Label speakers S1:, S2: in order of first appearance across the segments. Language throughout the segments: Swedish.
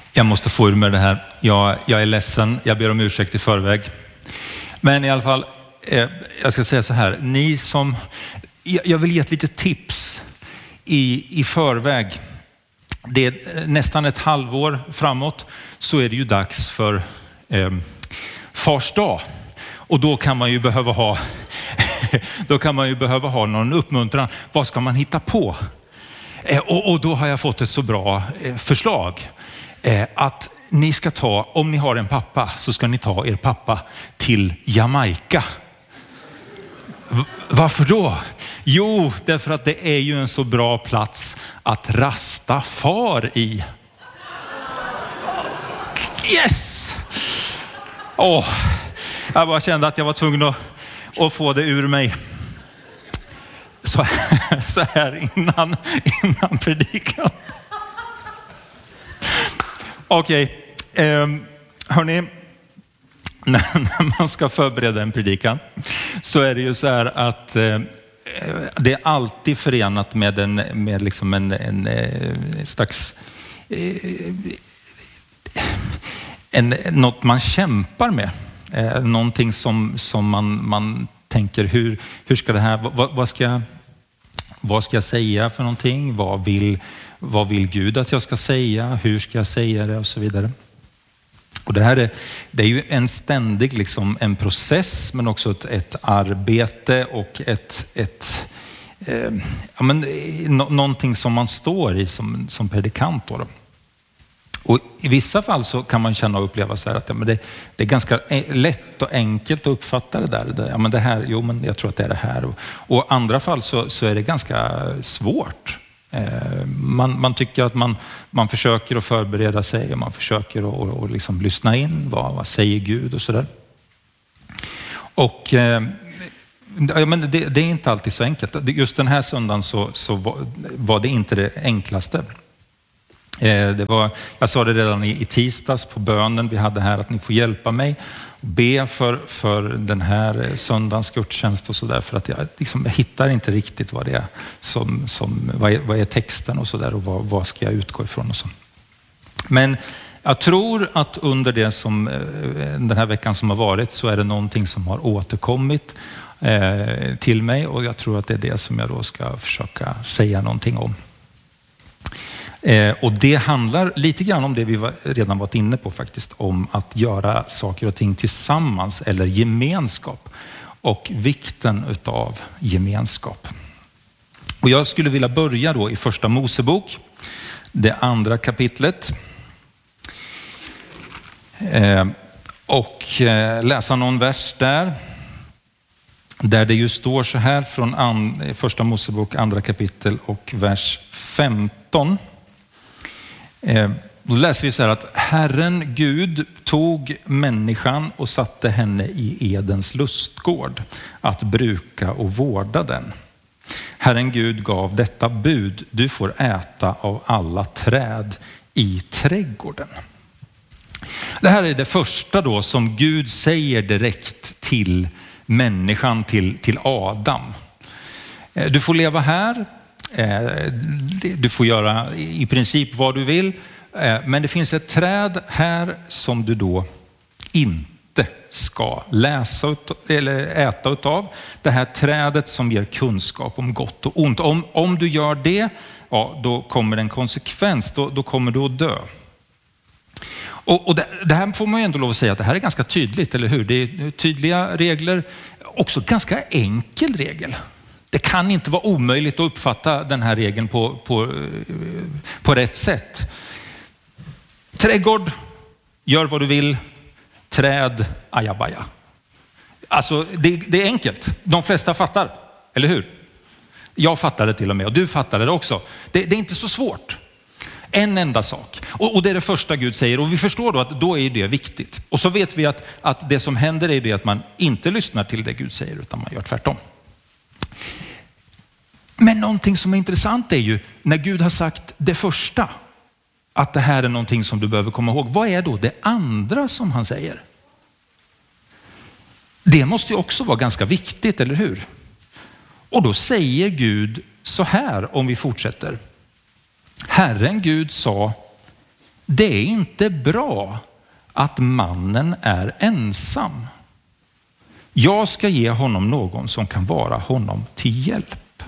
S1: Jag måste få ur med det här. Jag är ledsen, jag ber om ursäkt i förväg. Men i alla fall, jag ska säga så här. Jag vill ge ett litet tips i förväg. Det är nästan ett halvår framåt, så är det ju dags för Fars dag. Och då kan man ju behöva ha någon uppmuntran. Vad ska man hitta på? Och då har jag fått ett så bra förslag. Att ni ska om ni har en pappa, så ska ni ta er pappa till Jamaica. Varför då? Jo, därför att det är ju en så bra plats att rasta far i. Yes! Jag bara kände att jag var tvungen att få det ur mig. Så här innan predikan. Okej, hörni, när man ska förbereda en predikan så är det ju så här att det är alltid förenat med liksom en slags något man kämpar med, någonting som man tänker hur ska det här, vad ska jag säga för någonting, vad vill Gud att jag ska säga, hur ska jag säga det och så vidare. Och det här är ju en ständig liksom en process, men också ett arbete och någonting som man står i som predikant då. Och i vissa fall så kan man känna och uppleva så här att det är ganska lätt och enkelt att uppfatta det där. Men det här, men jag tror att det är det här. Och i andra fall så är det ganska svårt. Man tycker att man försöker att förbereda sig och man försöker att liksom lyssna in vad säger Gud och sådär. Och men det är inte alltid så enkelt. Just den här söndagen så var det inte det enklaste. Jag sa det redan i tisdags på bönen vi hade här, att ni får hjälpa mig be för den här söndagens gudstjänst och så där, för att jag hittar inte riktigt vad det är vad är texten och så där, och vad ska jag utgå ifrån och så. Men jag tror att under det som den här veckan som har varit, så är det någonting som har återkommit till mig, och jag tror att det är det som jag då ska försöka säga någonting om. Och det handlar lite grann om det vi redan varit inne på faktiskt, om att göra saker och ting tillsammans eller gemenskap, och vikten utav gemenskap. Och jag skulle vilja börja då i första Mosebok, det andra kapitlet, och läsa någon vers där det ju står så här från första Mosebok andra kapitel och vers 15. Då läser vi så här att Herren Gud tog människan och satte henne i Edens lustgård att bruka och vårda den. Herren Gud gav detta bud: du får äta av alla träd i trädgården. Det här är det första då som Gud säger direkt till människan, till Adam. Du får leva här. Du får göra i princip vad du vill, men det finns ett träd här som du då inte ska läsa eller äta utav. Det här trädet som ger kunskap om gott och ont. Om du gör det, då kommer en konsekvens, då kommer du att dö. Och det här får man ju ändå lov att säga att det här är ganska tydligt, eller hur? Det är tydliga regler, också ganska enkel regel. Det kan inte vara omöjligt att uppfatta den här regeln på rätt sätt. Trädgård, gör vad du vill. Träd, ajabaja. Alltså det är enkelt. De flesta fattar, eller hur? Jag fattar det till och med, och du fattar det också. Det är inte så svårt. En enda sak. Och det är det första Gud säger. Och vi förstår då att då är det viktigt. Och så vet vi att det som händer är det att man inte lyssnar till det Gud säger, utan man gör tvärtom. Men någonting som är intressant är ju när Gud har sagt det första, att det här är någonting som du behöver komma ihåg. Vad är då det andra som han säger? Det måste ju också vara ganska viktigt, eller hur? Och då säger Gud så här, om vi fortsätter. Herren Gud sa: det är inte bra att mannen är ensam. Jag ska ge honom någon som kan vara honom till hjälp.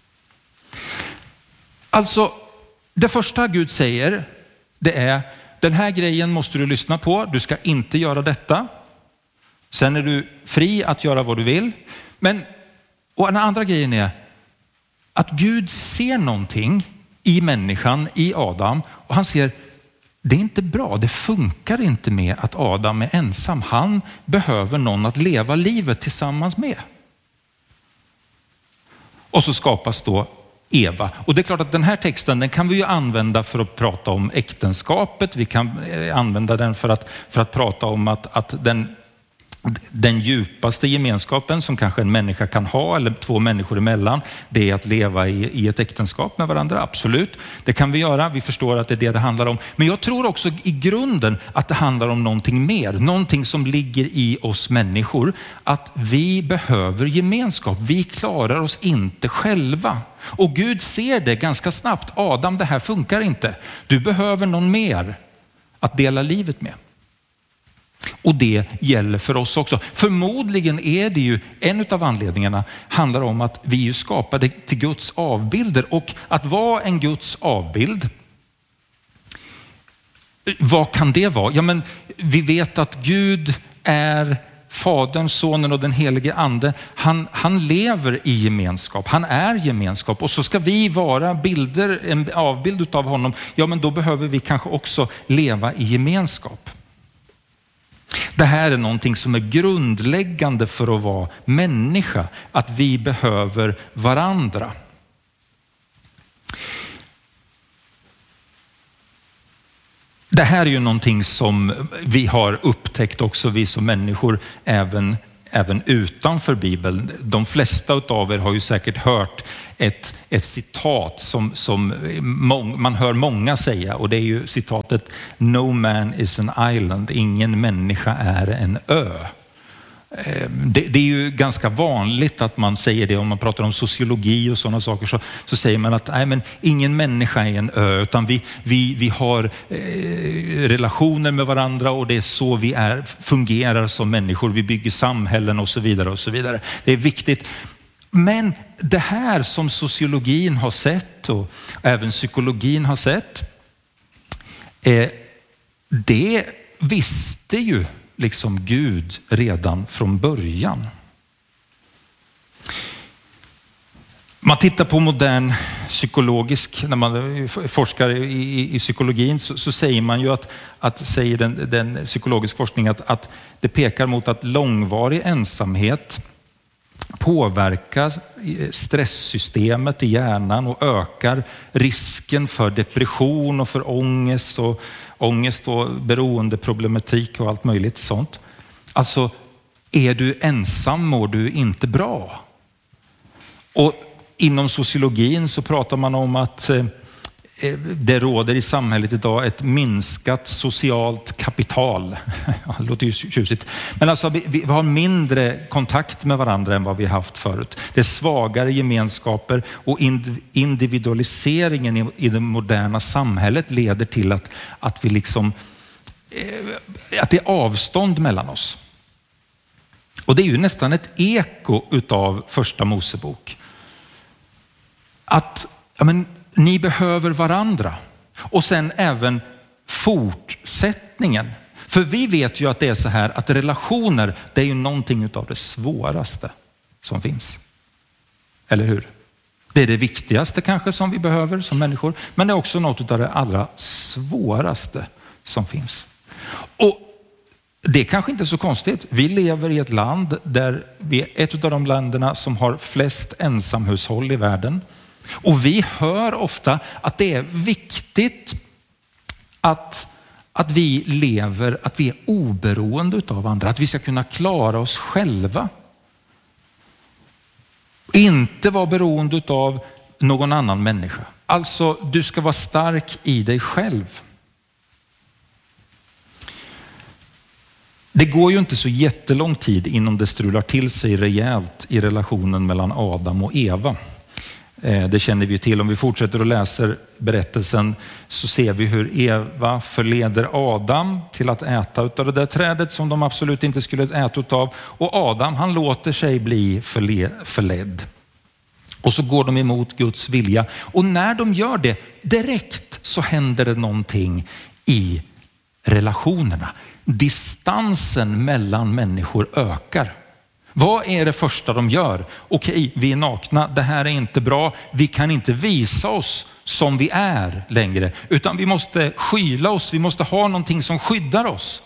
S1: Alltså, det första Gud säger, det är: den här grejen måste du lyssna på. Du ska inte göra detta. Sen är du fri att göra vad du vill. Och den andra grejen är att Gud ser någonting i människan, i Adam. Och han ser, det är inte bra. Det funkar inte med att Adam är ensam. Han behöver någon att leva livet tillsammans med. Och så skapas då Eva. Och det är klart att den här texten, den kan vi ju använda för att prata om äktenskapet. Vi kan använda den för att prata om att den djupaste gemenskapen som kanske en människa kan ha, eller två människor emellan, det är att leva i ett äktenskap med varandra. Absolut, det kan vi göra. Vi förstår att det är det handlar om. Men jag tror också i grunden att det handlar om någonting mer. Någonting som ligger i oss människor. Att vi behöver gemenskap. Vi klarar oss inte själva. Och Gud ser det ganska snabbt. Adam, det här funkar inte. Du behöver någon mer att dela livet med. Och det gäller för oss också. Förmodligen är det ju en av anledningarna handlar om att vi är skapade till Guds avbilder. Och att vara en Guds avbild, vad kan det vara? Ja, men vi vet att Gud är Fadern, Sonen och den helige Ande. Han lever i gemenskap. Han är gemenskap. Och så ska vi vara en avbild av honom. Ja, men då behöver vi kanske också leva i gemenskap. Det här är någonting som är grundläggande för att vara människa. Att vi behöver varandra. Det här är ju någonting som vi har upptäckt också, vi som människor, även utanför Bibeln. De flesta av er har ju säkert hört ett citat som man hör många säga, och det är ju citatet "No man is an island", ingen människa är en ö. Det är ju ganska vanligt att man säger det om man pratar om sociologi och sådana saker, så säger man att nej, men ingen människa är en ö, utan vi har relationer med varandra, och det är så vi fungerar som människor. Vi bygger samhällen och så vidare och så vidare. Det är viktigt. Men det här som sociologin har sett och även psykologin har sett, det visste ju liksom Gud redan från början. Man tittar på modern psykologisk, när man forskar i psykologin, så säger man ju att säger den psykologisk forskning att det pekar mot att långvarig ensamhet påverkar stresssystemet i hjärnan och ökar risken för depression och för ångest och beroendeproblematik och allt möjligt sånt. Alltså, är du ensam mår du inte bra. Och inom sociologin så pratar man om att det råder i samhället idag ett minskat socialt kapital. Det låter ju tjusigt. Men alltså vi har mindre kontakt med varandra än vad vi haft förut. Det är svagare gemenskaper, och individualiseringen i det moderna samhället leder till att vi liksom, att det är avstånd mellan oss. Och det är ju nästan ett eko utav första Mosebok. Att ni behöver varandra. Och sen även fortsättningen. För vi vet ju att det är så här att relationer, det är ju någonting av det svåraste som finns. Eller hur? Det är det viktigaste kanske som vi behöver som människor. Men det är också något av det allra svåraste som finns. Och det är kanske inte så konstigt. Vi lever i ett land där vi är ett av de länderna som har flest ensamhushåll i världen. Och vi hör ofta att det är viktigt att vi lever, att vi är oberoende av andra. Att vi ska kunna klara oss själva. Inte vara beroende av någon annan människa. Alltså, du ska vara stark i dig själv. Det går ju inte så jättelång tid innan det strular till sig rejält i relationen mellan Adam och Eva. Det känner vi till. Om vi fortsätter och läser berättelsen så ser vi hur Eva förleder Adam till att äta utav det där trädet som de absolut inte skulle äta utav. Och Adam, han låter sig bli förledd. Och så går de emot Guds vilja. Och när de gör det direkt så händer det någonting i relationerna. Distansen mellan människor ökar. Vad är det första de gör? Okej, vi är nakna, det här är inte bra. Vi kan inte visa oss som vi är längre. Utan vi måste skyla oss, vi måste ha någonting som skyddar oss.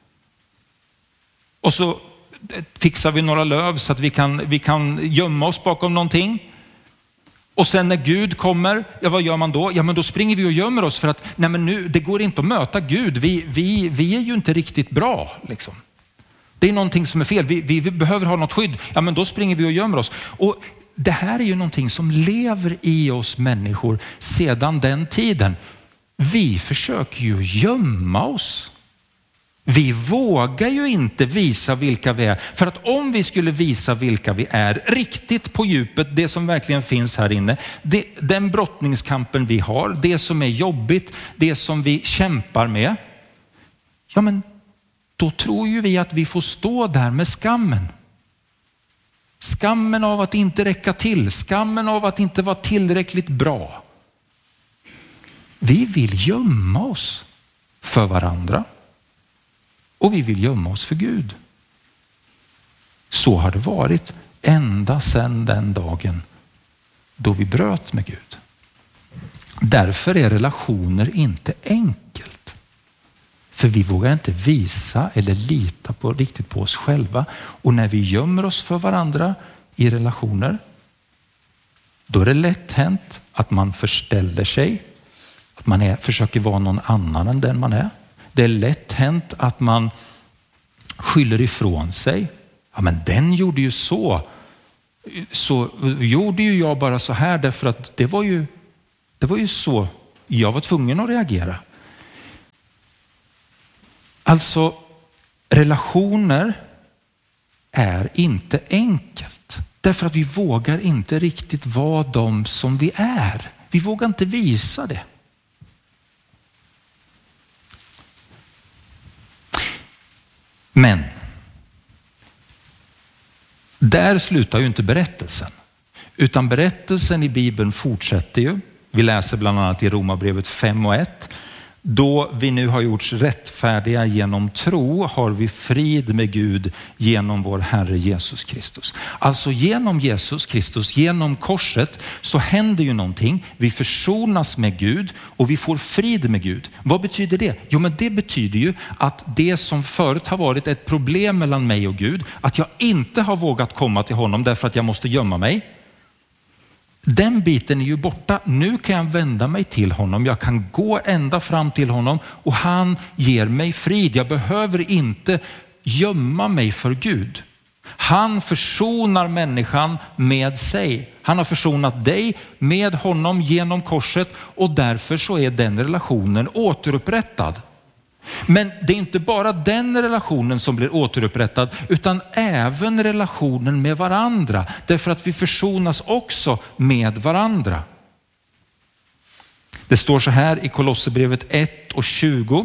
S1: Och så fixar vi några löv så att vi kan gömma oss bakom någonting. Och sen när Gud kommer, ja, vad gör man då? Ja, men då springer vi och gömmer oss för att nej, men nu, det går inte att möta Gud. Vi är ju inte riktigt bra liksom. Det är någonting som är fel. Vi behöver ha något skydd. Ja, men då springer vi och gömmer oss. Och det här är ju någonting som lever i oss människor sedan den tiden. Vi försöker ju gömma oss. Vi vågar ju inte visa vilka vi är. För att om vi skulle visa vilka vi är riktigt på djupet, det som verkligen finns här inne, den brottningskampen vi har, det som är jobbigt, det som vi kämpar med, ja men då tror ju vi att vi får stå där med skammen. Skammen av att inte räcka till, skammen av att inte vara tillräckligt bra. Vi vill gömma oss för varandra. Och vi vill gömma oss för Gud. Så har det varit ända sedan den dagen då vi bröt med Gud. Därför är relationer inte enkelt. För vi vågar inte visa eller lita riktigt på oss själva. Och när vi gömmer oss för varandra i relationer, då är det lätt hänt att man förställer sig. Att man försöker vara någon annan än den man är. Det är lätt hänt att man skyller ifrån sig. Ja, men den gjorde ju så gjorde ju jag bara så här därför att det var ju så jag var tvungen att reagera. Alltså, relationer är inte enkelt. Därför att vi vågar inte riktigt vara de som vi är. Vi vågar inte visa det. Men där slutar ju inte berättelsen. Utan berättelsen i Bibeln fortsätter ju. Vi läser bland annat i Romarbrevet 5:1. Då vi nu har gjorts rättfärdiga genom tro har vi frid med Gud genom vår Herre Jesus Kristus. Alltså genom Jesus Kristus, genom korset så händer ju någonting. Vi försonas med Gud och vi får frid med Gud. Vad betyder det? Jo, men det betyder ju att det som förut har varit ett problem mellan mig och Gud, att jag inte har vågat komma till honom därför att jag måste gömma mig. Den biten är ju borta. Nu kan jag vända mig till honom. Jag kan gå ända fram till honom och han ger mig frid. Jag behöver inte gömma mig för Gud. Han försonar människan med sig. Han har försonat dig med honom genom korset och därför så är den relationen återupprättad. Men det är inte bara den relationen som blir återupprättad utan även relationen med varandra. Därför att vi försonas också med varandra. Det står så här i Kolosserbrevet 1:20.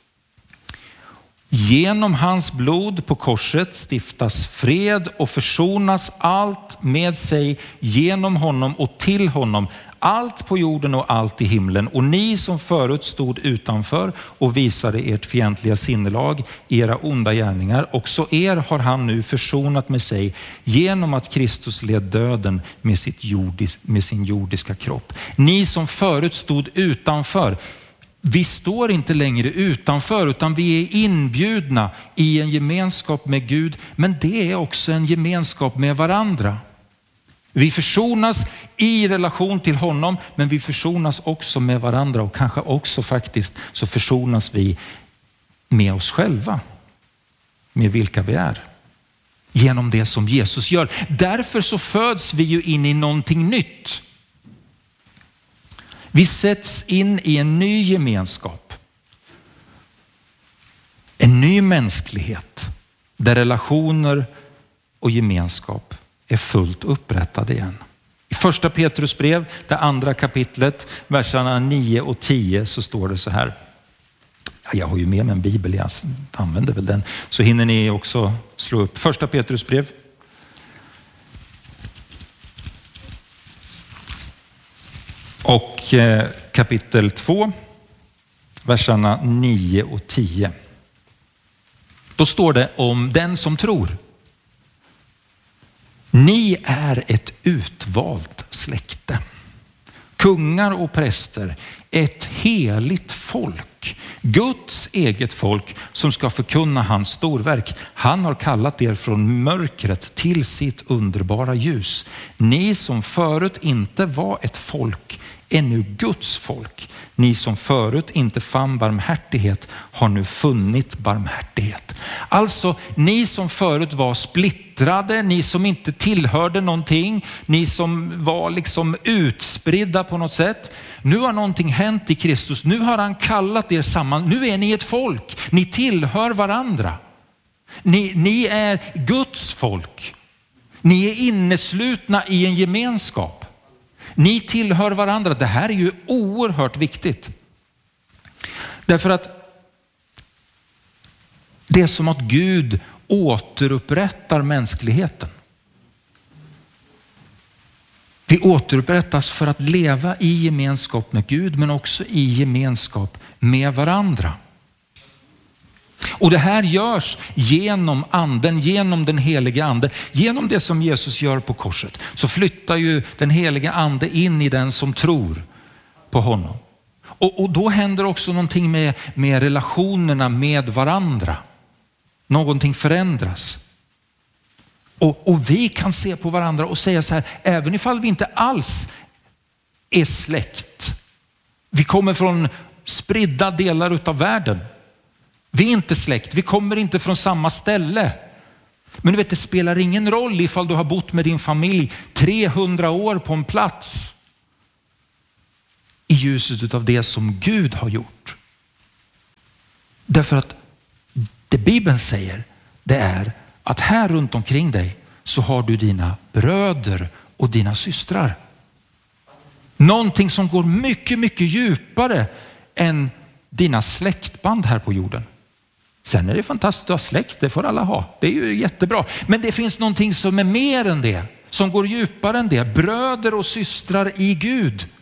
S1: Genom hans blod på korset stiftas fred och försonas allt med sig genom honom och till honom. Allt på jorden och allt i himlen. Och ni som förut stod utanför och visade ert fientliga sinnelag, era onda gärningar, också er har han nu försonat med sig genom att Kristus led döden med sin jordiska kropp. Ni som förut stod utanför. Vi står inte längre utanför utan vi är inbjudna i en gemenskap med Gud. Men det är också en gemenskap med varandra. Vi försonas i relation till honom men vi försonas också med varandra och kanske också faktiskt så försonas vi med oss själva. Med vilka vi är. Genom det som Jesus gör. Därför så föds vi ju in i någonting nytt. Vi sätts in i en ny gemenskap. En ny mänsklighet. Där relationer och gemenskap är fullt upprättade igen. Första Petrus brev, det andra kapitlet, verserna 9 och 10 så står det så här. Jag har ju med mig en bibel, jag använder väl den. Så hinner ni också slå upp första Petrus brev. Och kapitel 2, verserna 9 och 10. Då står det om den som tror. Ni är ett utvalt släkte, kungar och präster, ett heligt folk, Guds eget folk som ska förkunna hans storverk. Han har kallat er från mörkret till sitt underbara ljus. Ni som förut inte var ett folk är nu Guds folk. Ni som förut inte fann barmhärtighet har nu funnit barmhärtighet. Alltså, ni som förut var splittrade, ni som inte tillhörde någonting, ni som var liksom utspridda på något sätt. Nu har någonting hänt i Kristus. Nu har han kallat er samman. Nu är ni ett folk. Ni tillhör varandra. Ni är Guds folk. Ni är inneslutna i en gemenskap. Ni tillhör varandra. Det här är ju oerhört viktigt. Därför att det är som att Gud återupprättar mänskligheten. Vi återupprättas för att leva i gemenskap med Gud, men också i gemenskap med varandra. Och det här görs genom anden, genom den heliga ande. Genom det som Jesus gör på korset så flyttar ju den heliga ande in i den som tror på honom. Och då händer också någonting med relationerna med varandra. Någonting förändras. Och vi kan se på varandra och säga så här, även ifall vi inte alls är släkt. Vi kommer från spridda delar av världen. Vi är inte släkt, vi kommer inte från samma ställe. Men du vet, det spelar ingen roll ifall du har bott med din familj 300 år på en plats. I ljuset av det som Gud har gjort. Därför att det Bibeln säger, det är att här runt omkring dig så har du dina bröder och dina systrar. Någonting som går mycket, mycket djupare än dina släktband här på jorden. Sen är det fantastiskt att ha släkt, det får alla ha. Det är ju jättebra. Men det finns någonting som är mer än det, som går djupare än det. Bröder och systrar i Gud.